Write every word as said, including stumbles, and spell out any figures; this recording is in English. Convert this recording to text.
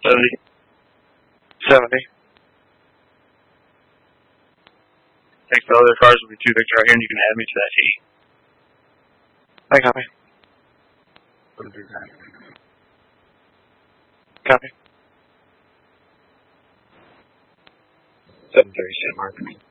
seventy. seventy. Thanks to other cars will be two Victor right here, and you can add me to that T. I copy. Copy. seven thirty, San Marcos.